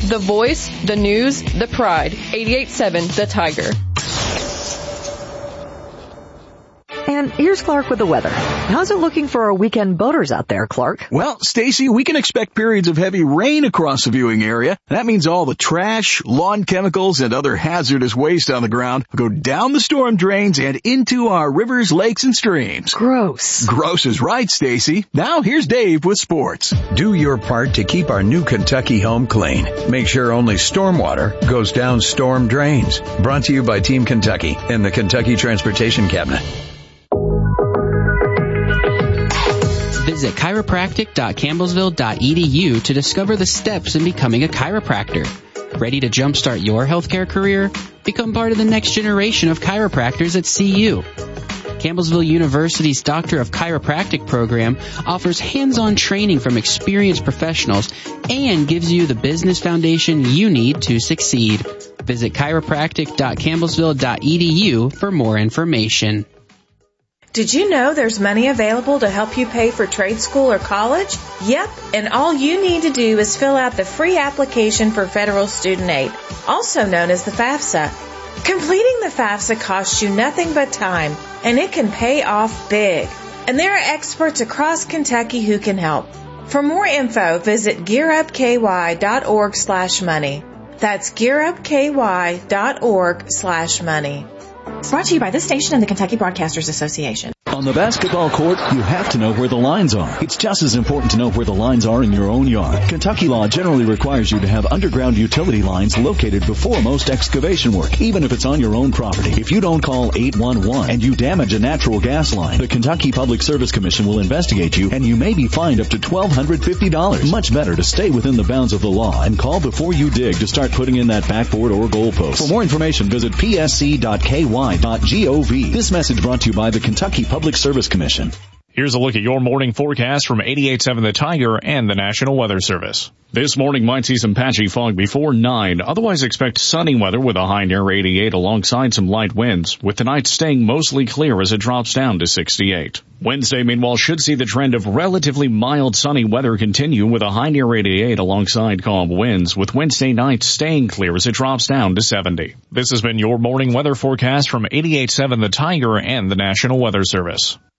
The voice, the news, the pride. 88.7 The Tiger. And here's Clark with the weather. How's it looking for our weekend boaters out there, Clark? Well, Stacy, we can expect periods of heavy rain across the viewing area. That means all the trash, lawn chemicals, and other hazardous waste on the ground will go down the storm drains and into our rivers, lakes, and streams. Gross. Gross is right, Stacy. Now here's Dave with sports. Do your part to keep our new Kentucky home clean. Make sure only stormwater goes down storm drains. Brought to you by Team Kentucky and the Kentucky Transportation Cabinet. Visit chiropractic.campbellsville.edu to discover the steps in becoming a chiropractor. Ready to jumpstart your healthcare career? Become part of the next generation of chiropractors at CU. Campbellsville University's Doctor of Chiropractic program offers hands-on training from experienced professionals and gives you the business foundation you need to succeed. Visit chiropractic.campbellsville.edu for more information. Did you know there's money available to help you pay for trade school or college? Yep, and all you need to do is fill out the free application for federal student aid, also known as the FAFSA. Completing the FAFSA costs you nothing but time, and it can pay off big. And there are experts across Kentucky who can help. For more info, visit gearupky.org/money. That's gearupky.org/money. Brought to you by this station and the Kentucky Broadcasters Association. On the basketball court, you have to know where the lines are. It's just as important to know where the lines are in your own yard. Kentucky law generally requires you to have underground utility lines located before most excavation work, even if it's on your own property. If you don't call 811 and you damage a natural gas line, the Kentucky Public Service Commission will investigate you and you may be fined up to $1,250. Much better to stay within the bounds of the law and call before you dig to start putting in that backboard or goalpost. For more information, visit psc.ky.gov. This message brought to you by the Kentucky Public Service Commission. Here's a look at your morning forecast from 88.7 The Tiger and the National Weather Service. This morning might see some patchy fog before 9. Otherwise expect sunny weather with a high near 88 alongside some light winds, with tonight staying mostly clear as it drops down to 68. Wednesday, meanwhile, should see the trend of relatively mild sunny weather continue with a high near 88 alongside calm winds, with Wednesday night staying clear as it drops down to 70. This has been your morning weather forecast from 88.7 The Tiger and the National Weather Service.